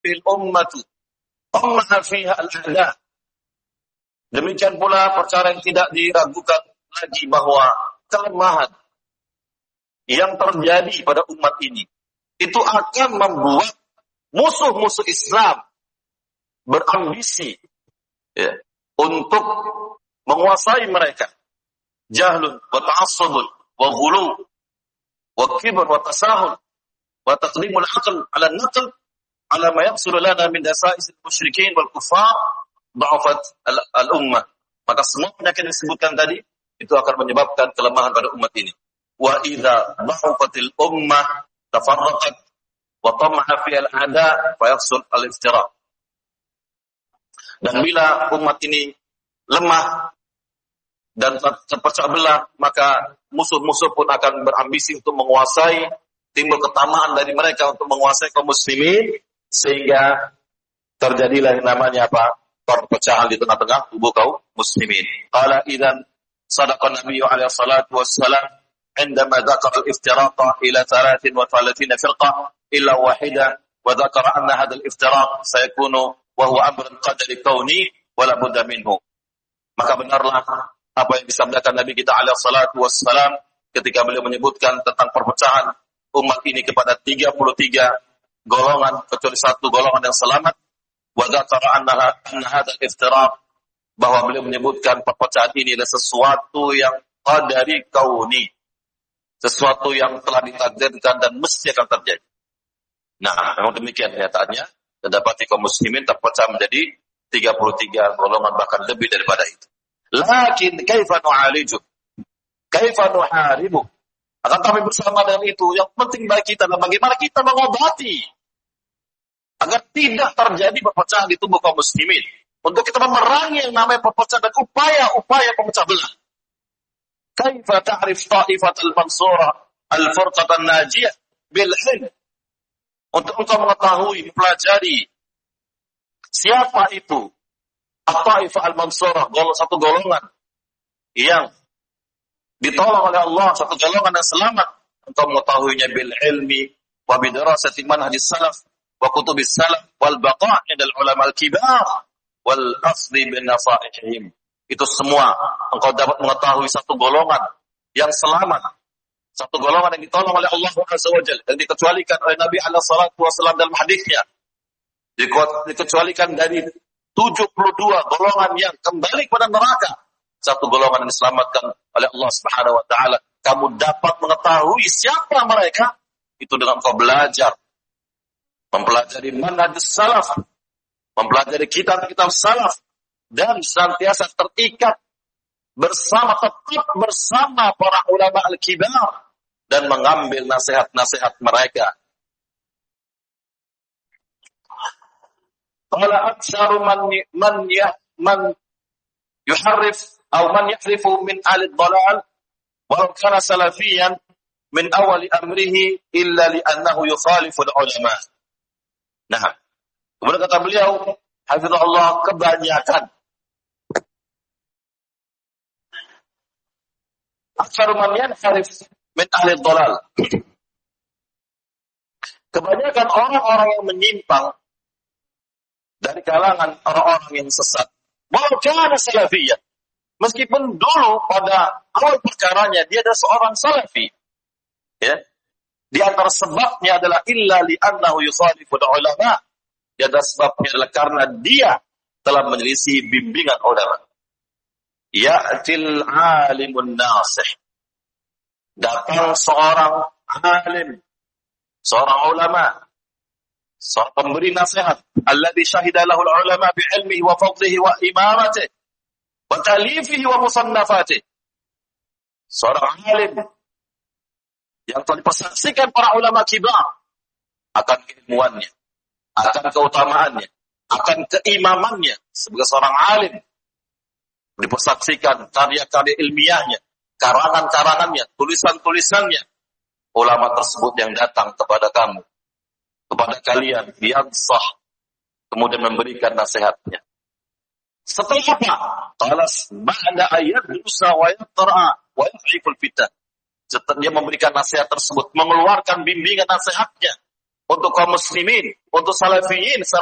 fil ummati tamma fiha al-a'da. Demikian pula perkara yang tidak diragukan lagi bahwa kelemahan yang terjadi pada umat ini itu akan membuat musuh-musuh Islam berambisi untuk menguasai mereka. Jahlun wa ta'assubun wa ghulu wa kibr wa tasahul wa taqdimul aql 'ala an-naql 'ala ma yahsul lana min dasa'is al-musyrikin wal kuffar dha'afat al-ummah. Maka semua penyakit yang disebutkan tadi itu akan menyebabkan kelemahan pada umat ini. Wa idza dha'afatil ummah tafarraqat wa tama'a fi al-'ada fa yahsul al-iftiraq. Dan bila umat ini lemah dan terpecah belah, maka musuh-musuh pun akan berambisi untuk menguasai, timbul ketamaan dari mereka untuk menguasai kaum muslimin, sehingga terjadilah yang namanya apa? Perpecahan di tengah-tengah tubuh kaum muslimin. Qala idzan sadaqa Nabi alaihi salatu wassalam عندما ذكر الافتراق إلى 33 فرقة إلا واحدة وذكر أن هذا الافتراق سيكون وهو أمر قدر كوني ولا بد منه. Maka benarlah apa yang disabdakan Nabi kita alaihi salatu wassalam ketika beliau menyebutkan tentang perpecahan umat ini kepada 33 golongan kecuali satu golongan yang selamat. Wa dzakara anna hadzal iftiraq, bahwa beliau menyebutkan perpecahan ini adalah sesuatu yang qadari kauni, sesuatu yang telah ditakdirkan dan mesti akan terjadi. Nah, memang demikian kenyataannya. Terdapati kaum muslimin terpecah menjadi 33 golongan, bahkan lebih daripada itu. Lakin kaifa nu'aliju? Kaifa nuharibu? Akan kami bersama dengan itu, yang penting bagi kita adalah bagaimana kita mengobati agar tidak terjadi perpecahan di tubuh kaum muslimin. Untuk kita memerangi yang namanya perpecahan dan upaya-upaya pemecah belah. Kaifa ta'rif ta'ifatul mansura al-furqatan najiyah bil ilm? Untuk engkau mengetahui, mempelajari siapa itu at-ta'ifah al-mansurah, satu golongan yang ditolong oleh Allah, satu golongan yang selamat, engkau mengetahuinya bil ilmi wa bidarasati manhajis salaf wa kutubis salaf wal baqa' indal ulama al-kibar wal asli bin nasaihim. Itu semua engkau dapat mengetahui satu golongan yang selamat, satu golongan yang ditolong oleh Allah Azza wa Jalla, yang dikecualikan oleh Nabi alaihi salatu wasallam dalam hadisnya, dikecualikan dari 72 golongan yang kembali kepada neraka, satu golongan yang diselamatkan oleh Allah Subhanahu wa taala. Kamu dapat mengetahui siapa mereka itu dengan engkau belajar, mempelajari manhaj salaf, mempelajari kitab-kitab salaf, dan senantiasa terikat tetap bersama para ulama al-kibar dan mengambil nasihat-nasihat mereka. Qala aktsaru man yuharrif atau man yahrifu min ahli ad-dhalal wa kana salafiyan min awali amrihi illa li'annahu yukhalifu al-ulama. Nah, kemudian kata beliau, hafizahullah, kebanyakan aktsaru man yanharif min ahli dhalal, kebanyakan orang-orang yang menyimpang dari kalangan orang-orang yang sesat, walau kana salafiyyan, meskipun dulu pada awal perkaranya dia adalah seorang salafi, ya, di antara sebabnya adalah illa li annahu yukhalifu ulama, di antara sebabnya adalah karena dia telah menyelisih bimbingan ulama. Ya'til alimun nasih, datang seorang alim, seorang ulama, seorang pemberi nasihat, alladhi syahida lahu ulama bi ilmihi wa fadlihi wa imamatihi wa talifihi wa musannafatihi. Seorang alim yang telah dipersaksikan para ulama kibar akan keilmuannya, akan keutamaannya, akan keimamannya sebagai seorang alim, dipersaksikan karya-karya ilmiahnya, karangan-karangannya, tulisan-tulisannya. Ulama tersebut yang datang kepada kamu, kepada kalian, yansah, kemudian memberikan nasihatnya. Setelah apa? Qalas ba'da ayat dusa wa yatra wa yaf'iful fitnah. Setelah dia memberikan nasihat tersebut, mengeluarkan bimbingan nasihatnya untuk kaum muslimin, untuk salafiyin